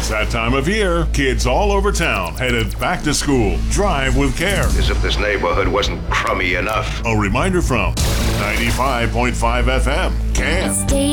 It's that time of year. Kids all over town headed back to school. Drive with care. As if this neighborhood wasn't crummy enough. A reminder from 95.5 FM. Can.